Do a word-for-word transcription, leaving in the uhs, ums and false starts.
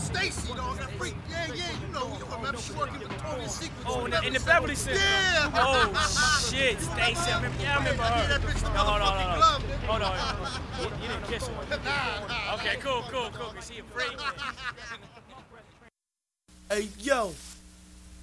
Stacy, dog, that freak. Yeah, yeah, you know, you remember she working Victoria's Secret. Oh, in the, in the Beverly Center. Yeah. Oh shit, Stacy. I remember, yeah, I remember her. Yeah, that bitch the no, hold on, hold on, glove. hold on. Hold on. You, you didn't kiss her. Nah, nah. Okay, cool, cool, cool. Is she a freak? Hey, yo.